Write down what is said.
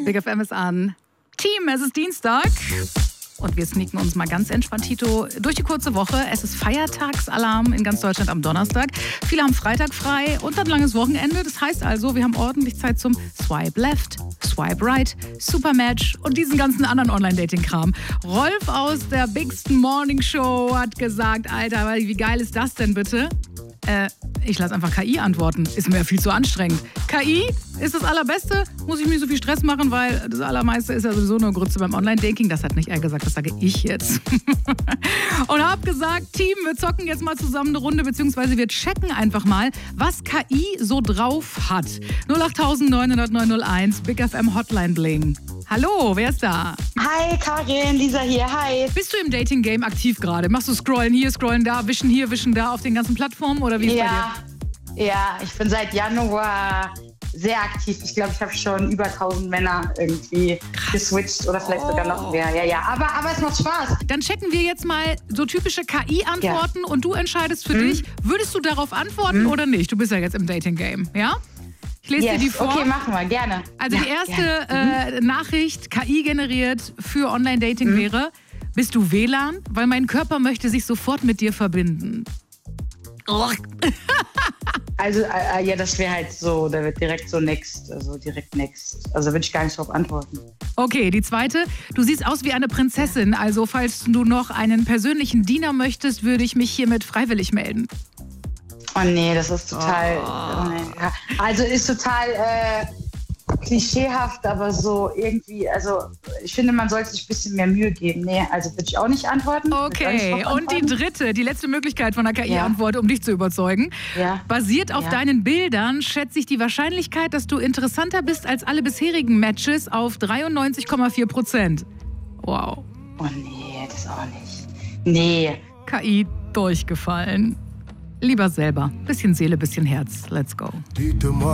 Big FM ist an. Team, es ist Dienstag. Und wir sneaken uns mal ganz entspannt, Tito, durch die kurze Woche. Es ist Feiertagsalarm in ganz Deutschland am Donnerstag. Viele haben Freitag frei und dann langes Wochenende. Das heißt also, wir haben ordentlich Zeit zum Swipe Left, Swipe Right, Supermatch und diesen ganzen anderen Online-Dating-Kram. Rolf aus der Bigsten Morning Show hat gesagt, Alter, wie geil ist das denn bitte? Ich lasse einfach KI antworten. Ist mir ja viel zu anstrengend. KI ist das Allerbeste. Muss ich mir so viel Stress machen, weil das Allermeiste ist ja sowieso nur Grütze beim Online-Dating. Das hat nicht er gesagt, das sage ich jetzt. Und hab gesagt, Team, wir zocken jetzt mal zusammen eine Runde, beziehungsweise wir checken einfach mal, was KI so drauf hat. 08900 901, Big FM Hotline Bling. Hallo, wer ist da? Hi, Karin, Lisa hier, hi. Bist du im Dating-Game aktiv gerade? Machst du Scrollen hier, Scrollen da, Wischen hier, Wischen da auf den ganzen Plattformen oder wie ist bei dir? Ja, ich bin seit Januar sehr aktiv. Ich glaube, ich habe schon über 1000 Männer irgendwie geswitcht oder vielleicht sogar noch mehr. Ja. Aber es macht Spaß. Dann checken wir jetzt mal so typische KI-Antworten und du entscheidest für dich, würdest du darauf antworten oder nicht? Du bist ja jetzt im Dating-Game, ja? Ich lese dir die vor. Okay, machen wir, gerne. Also die erste Nachricht, KI generiert für Online-Dating wäre, bist du WLAN? Weil mein Körper möchte sich sofort mit dir verbinden. Also, das wäre halt so, da wird direkt so next, also direkt next. Also würde ich gar nicht darauf antworten. Okay, die zweite, du siehst aus wie eine Prinzessin, also falls du noch einen persönlichen Diener möchtest, würde ich mich hiermit freiwillig melden. Oh nee, das ist total, also ist total klischeehaft, aber so irgendwie, also ich finde, man sollte sich ein bisschen mehr Mühe geben. Nee, also würde ich auch nicht antworten. Okay, und die dritte, die letzte Möglichkeit von der KI-Antwort, um dich zu überzeugen. Ja. Basiert auf deinen Bildern schätze ich die Wahrscheinlichkeit, dass du interessanter bist als alle bisherigen Matches auf 93,4%. Wow. Oh nee, das auch nicht. Nee. KI durchgefallen. Lieber selber. Bisschen Seele, bisschen Herz. Let's go.